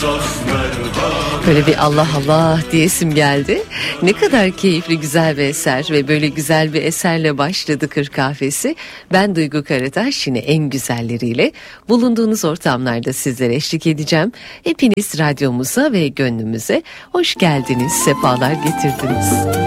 Böyle bir Allah Allah diyesim geldi. Ne kadar keyifli, güzel bir eser ve böyle güzel bir eserle başladı Kır Kahvesi. Ben Duygu Karataş, yine en güzelleriyle bulunduğunuz ortamlarda sizlere eşlik edeceğim. Hepiniz radyomuza ve gönlümüze hoş geldiniz, sefalar getirdiniz.